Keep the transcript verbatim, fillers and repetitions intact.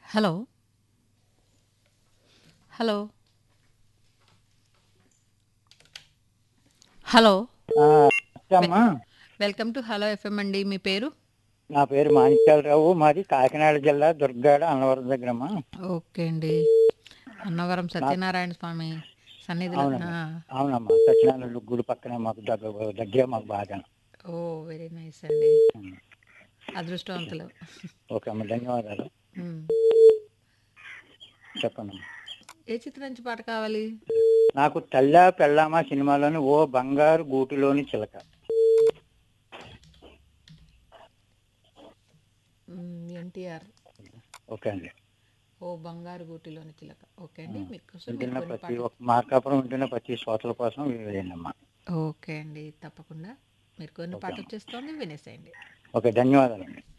Hello. Hello. Hello. ఆ! వె అమ్మా. వెల్కమ్ టు హలో ఎఫ్ఎం అండి. మీ పేరు? నా పేరు మాణిక్యాలరావు. మాది కాకినాడ జిల్లా దుర్గాడ అన్నవరం దగ్గరమ్మా. ఓకే అండి. అన్నవరం నాకు సత్యనారాయణ స్వామి సన్నిధిలో ఆ! అవునమ్మా. అవునమ్మా. సత్యనారాయణ గుడి పక్కనే మాకు దగ్గ దగ్గర మాకు బాగా. ఓహ్! వెరీ నైస్ అండి. హ్మ్. అదృష్టవంతులు. ఓకే అమ్మ. ధన్యవాదాలు. హ్మ్. చెప్పండమ్మా. ఏ చిత్రం నుంచి పాట కావాలి? నాకు 'తల్లా పెళ్ళామా' సినిమాలోని 'ఓ బంగారు గూటిలోని చిలక'. హ్మ్. ఎన్టీఆర్. ఓకే అండి. 'ఓ బంగారు గూటిలోని చిలక'. ఓకే ఆ! అండి. మీకోసం మీరు వింటున్న కొన్ని ప్రతి పాటలు ఒక్క మార్కాపురం వింటున్న ప్రతి శ్రోతల కోసం ఇదేనమ్మా. ఓకే అండి. తప్పకుండా. మీరు కొన్ని ఓకే అమ్మ. పాటొచ్చేస్తోంది వినేసేయండి. ఓకే. ధన్యవాదాలండి.